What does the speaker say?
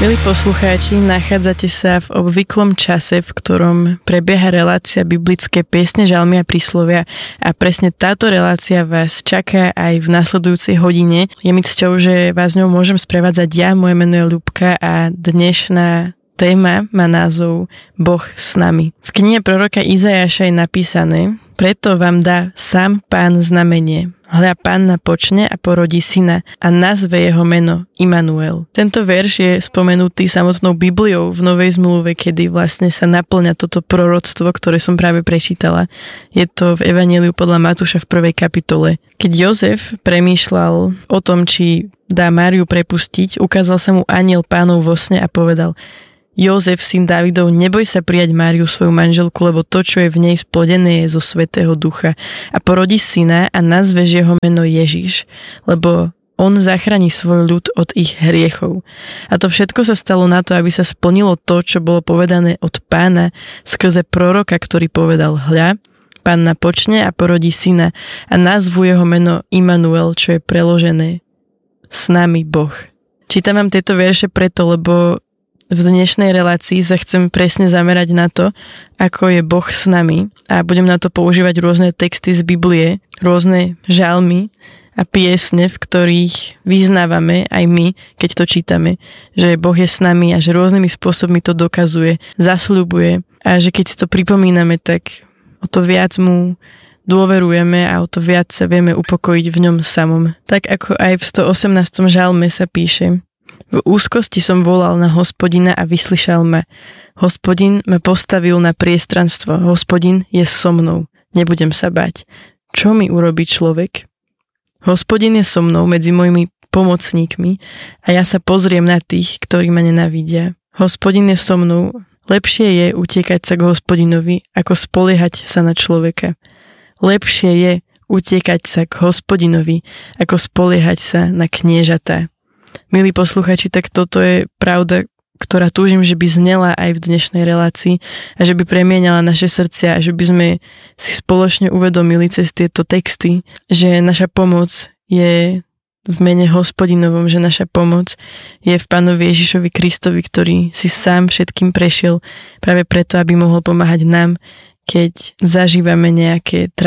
Milí poslucháči, nachádzate sa v obvyklom čase, v ktorom prebieha relácia biblické piesne, žalmy a príslovia a presne táto relácia vás čaká aj v nasledujúcej hodine. Je mi cťou, že vás ňou môžem sprevádzať ja, moje meno je Ľubka a dnešná téma má názov Boh s nami. V knihe proroka Izajaša je napísané: preto vám dá sám Pán znamenie. Hľa, Panna počne a porodí syna a nazve jeho meno Imanuel. Tento verš je spomenutý samotnou Bibliou v Novej zmluve, kedy vlastne sa naplňa toto proroctvo, ktoré som práve prečítala. Je to v Evanjeliu podľa Matúša v 1. kapitole. Keď Jozef premýšľal o tom, či dá Máriu prepustiť, ukázal sa mu anjel Pánov vo sne a povedal: Jozef, syn Dávidov, neboj sa prijať Máriu, svoju manželku, lebo to, čo je v nej splodené, je zo Svätého Ducha. A porodí syna a nazveš jeho meno Ježiš, lebo on zachráni svoj ľud od ich hriechov. A to všetko sa stalo na to, aby sa splnilo to, čo bolo povedané od Pána skrze proroka, ktorý povedal: hľa, Panna počne a porodí syna a nazvu jeho meno Imanuel, čo je preložené s nami Boh. Čítam vám tieto verše preto, lebo v dnešnej relácii sa chcem presne zamerať na to, ako je Boh s nami, a budem na to používať rôzne texty z Biblie, rôzne žalmy a piesne, v ktorých vyznávame aj my, keď to čítame, že Boh je s nami a že rôznymi spôsobmi to dokazuje, zasľubuje, a že keď si to pripomíname, tak o to viac mu dôverujeme a o to viac sa vieme upokojiť v ňom samom. Tak ako aj v 118. žalme sa píše: v úzkosti som volal na Hospodina a vyslyšal ma. Hospodin ma postavil na priestranstvo. Hospodin je so mnou. Nebudem sa bať. Čo mi urobí človek? Hospodin je so mnou medzi mojimi pomocníkmi a ja sa pozriem na tých, ktorí ma nenávidia. Hospodin je so mnou. Lepšie je utiekať sa k Hospodinovi, ako spoliehať sa na človeka. Lepšie je utiekať sa k Hospodinovi, ako spoliehať sa na kniežatá. Milí posluchači, tak toto je pravda, ktorá túžim, že by znela aj v dnešnej relácii a že by premieňala naše srdcia a že by sme si spoločne uvedomili cez tieto texty, že naša pomoc je v mene Hospodinovom, že naša pomoc je v Pánovi Ježišovi Kristovi, ktorý si sám všetkým prešiel práve preto, aby mohol pomáhať nám, keď zažívame nejaké